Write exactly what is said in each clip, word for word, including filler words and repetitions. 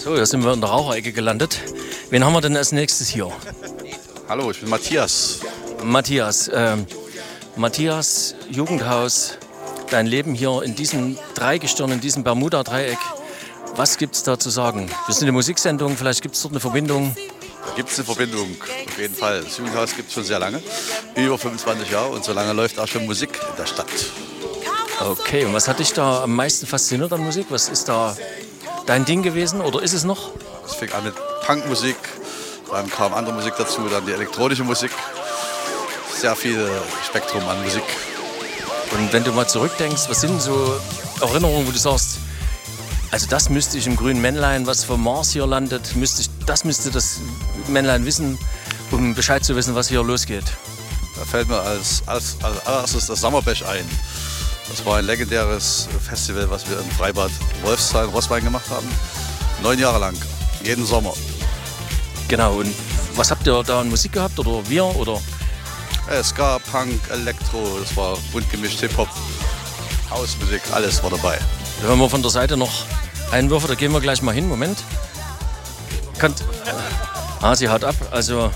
So, jetzt sind wir in der Raucherecke gelandet. Wen haben wir denn als nächstes hier? Hallo, ich bin Matthias. Matthias, ähm, Matthias, Jugendhaus, dein Leben hier in diesem Dreigestirn, in diesem Bermuda-Dreieck. Was gibt's da zu sagen? Wir sind eine Musiksendung, vielleicht gibt es dort eine Verbindung. Da gibt es eine Verbindung, auf jeden Fall. Das Jugendhaus gibt es schon sehr lange, über fünfundzwanzig Jahre, und so lange läuft auch schon Musik in der Stadt. Okay, und was hat dich da am meisten fasziniert an Musik? Was ist da dein Ding gewesen oder ist es noch? Es fing an mit Punkmusik, dann kam andere Musik dazu, dann die elektronische Musik. Sehr viel Spektrum an Musik. Und wenn du mal zurückdenkst, was sind so Erinnerungen, wo du sagst, also das müsste ich im grünen Männlein, was vom Mars hier landet, müsste ich, das müsste das Männlein wissen, um Bescheid zu wissen, was hier losgeht. Da fällt mir als, als, als allererstes das Sommerbech ein. Das war ein legendäres Festival, was wir im Freibad Wolfsthal in Roßwein gemacht haben. Neun Jahre lang, jeden Sommer. Genau, und was habt ihr da an Musik gehabt, oder wir, oder? Äh, Ska, Punk, Elektro, das war bunt gemischt, Hip-Hop, Hausmusik, alles war dabei. Da hören wir von der Seite noch Einwürfe, da gehen wir gleich mal hin, Moment. Könnt, ah, sie haut ab, also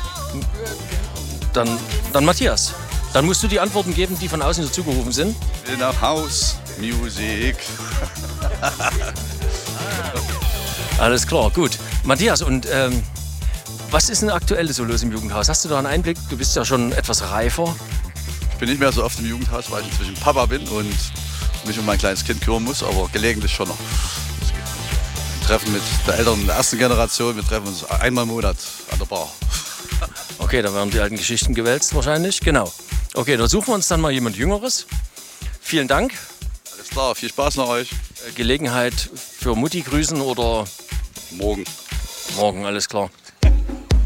dann, dann Matthias. Dann musst du die Antworten geben, die von außen dazugerufen sind. Ich will nach Haus, Musik. Alles klar, gut. Matthias, und ähm, was ist denn aktuell so los im Jugendhaus? Hast du da einen Einblick? Du bist ja schon etwas reifer. Ich bin nicht mehr so oft im Jugendhaus, weil ich inzwischen Papa bin und mich um mein kleines Kind kümmern muss, aber gelegentlich schon noch. Wir treffen mit der Eltern der ersten Generation, wir treffen uns einmal im Monat an der Bar. Okay, da werden die alten Geschichten gewälzt wahrscheinlich, genau. Okay, da suchen wir uns dann mal jemand Jüngeres. Vielen Dank. Alles klar, viel Spaß nach euch. Gelegenheit für Mutti grüßen oder morgen. Morgen, alles klar.